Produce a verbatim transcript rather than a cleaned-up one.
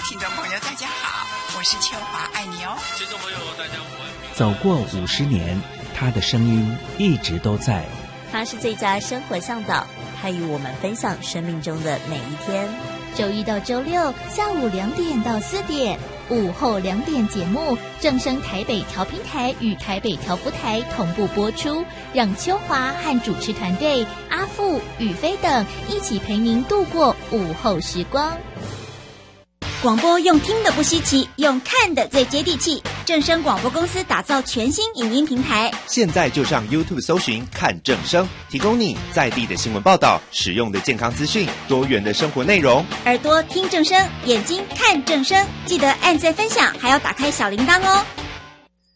听众朋友大家好，我是秋华，爱你哦。 听众朋友大家好。 走过五十年，他的声音一直都在。 他是最佳生活向导，他与我们分享生命中的每一天。 周一到周六下午两点到四点，午后两点节目正声台北调频台与台北调布台同步播出，让秋华和主持团队阿富、宇飞等一起陪您度过午后时光。 广播用听的不稀奇，用看的最接地气。正声广播公司打造全新影音平台， 现在就上 YouTube 搜寻看正声，提供你在地的新闻报道、实用的健康资讯、多元的生活内容。 耳朵听正声，眼睛看正声，记得按赞分享，还要打开小铃铛哦。